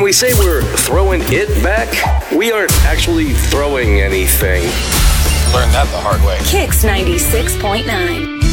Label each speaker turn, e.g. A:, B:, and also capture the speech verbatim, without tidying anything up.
A: we say we're throwing it back, we aren't actually throwing anything.
B: Learned that the hard way.
C: Kicks ninety-six point nine.